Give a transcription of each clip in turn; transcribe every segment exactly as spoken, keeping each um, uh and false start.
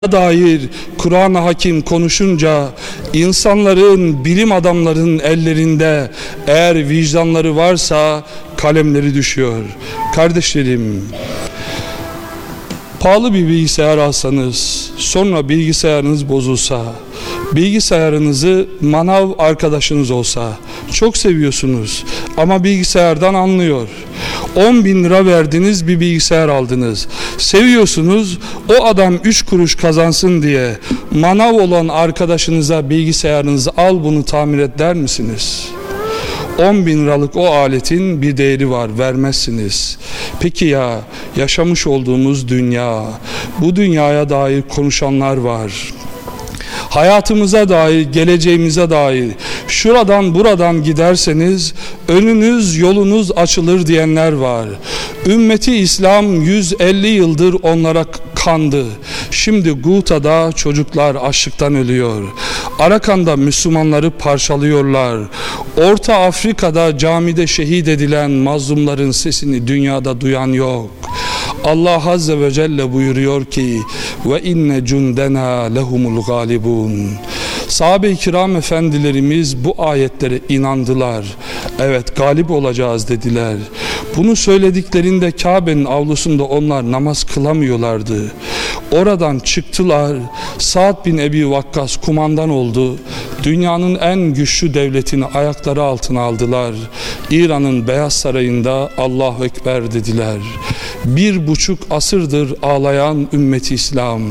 dair Kur'an-ı Hakim konuşunca insanların, bilim adamlarının ellerinde eğer vicdanları varsa kalemleri düşüyor. Kardeşlerim, pahalı bir bilgisayar alsanız, sonra bilgisayarınız bozulsa, bilgisayarınızı manav arkadaşınız olsa, çok seviyorsunuz ama bilgisayardan anlıyor. on bin lira verdiniz, bir bilgisayar aldınız. Seviyorsunuz, o adam üç kuruş kazansın diye manav olan arkadaşınıza bilgisayarınızı al bunu tamir et der misiniz? on bin liralık o aletin bir değeri var, vermezsiniz. Peki ya yaşamış olduğumuz dünya, bu dünyaya dair konuşanlar var. Hayatımıza dair, geleceğimize dair, şuradan buradan giderseniz önünüz yolunuz açılır diyenler var. Ümmeti İslam yüz elli yıldır onlara kandı. Şimdi Guta'da çocuklar açlıktan ölüyor. Arakan'da Müslümanları parçalıyorlar. Orta Afrika'da camide şehit edilen mazlumların sesini dünyada duyan yok. Allah Azze ve Celle buyuruyor ki ve inne cundena lehumul galibun. Sahabe-i kiram efendilerimiz bu ayetlere inandılar. Evet, galip olacağız dediler. Bunu söylediklerinde Kabe'nin avlusunda onlar namaz kılamıyorlardı. Oradan çıktılar. Sa'd bin Ebi Vakkas kumandan oldu. Dünyanın en güçlü devletini ayakları altına aldılar. İran'ın Beyaz Sarayı'nda Allahu Ekber dediler. Bir buçuk asırdır ağlayan ümmeti İslam,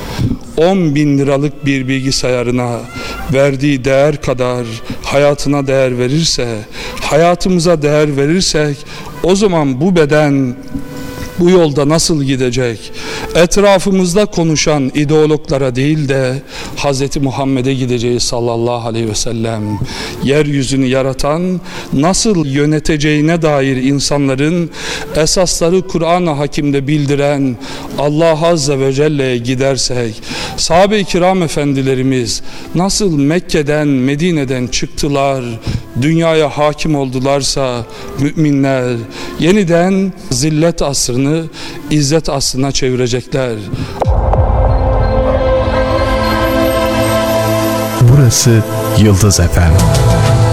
on bin liralık bir bilgisayarına verdiği değer kadar hayatına değer verirse, hayatımıza değer verirsek, o zaman bu beden bu yolda nasıl gidecek? Etrafımızda konuşan ideologlara değil de Hz. Muhammed'e gideceğiz sallallahu aleyhi ve sellem. Yeryüzünü yaratan, nasıl yöneteceğine dair insanların esasları Kur'an-ı Hakim'de bildiren Allah Azze ve Celle'ye gidersek, sahabe-i kiram efendilerimiz nasıl Mekke'den, Medine'den çıktılar, dünyaya hakim oldularsa müminler yeniden zillet asrını İzzet aslına çevirecekler. Burası Yıldız Efem.